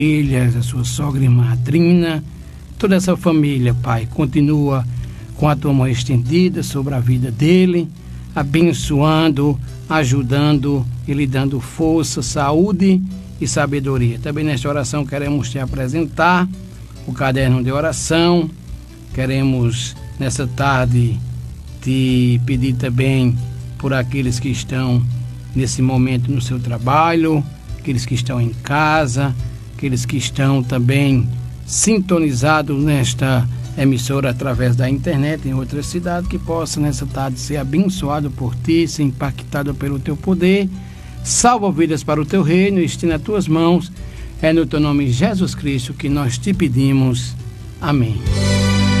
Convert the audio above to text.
filhas, a sua sogra e madrinha, toda essa família, Pai, continua com a tua mão estendida sobre a vida dele, abençoando, ajudando e lhe dando força, saúde e sabedoria. Também nesta oração queremos te apresentar o caderno de oração. Queremos nessa tarde te pedir também por aqueles que estão nesse momento no seu trabalho, aqueles que estão em casa, aqueles que estão também sintonizados nesta emissora através da internet em outra cidade, que possa nessa tarde ser abençoado por ti, ser impactado pelo teu poder. Salva vidas para o teu reino, estenda as tuas mãos. É no teu nome, Jesus Cristo, que nós te pedimos. Amém.